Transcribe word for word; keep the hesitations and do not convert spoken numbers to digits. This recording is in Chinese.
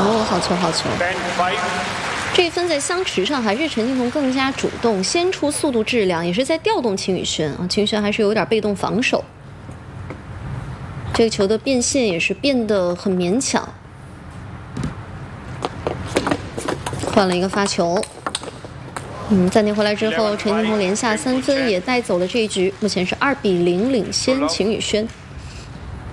哦，好球好球！这一分在相持上还是陈靖童更加主动，先出速度质量，也是在调动秦宇轩啊。秦宇轩还是有点被动防守，这个球的变现也是变得很勉强。换了一个发球，嗯，暂停回来之后，陈靖童连下三分，也带走了这一局，目前是二比零领先秦宇轩。